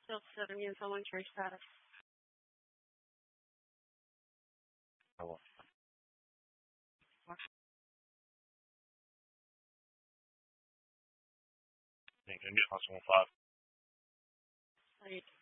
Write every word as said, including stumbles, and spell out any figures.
Still sitting in someone's race status. Oh, think I can get plus one five. Like,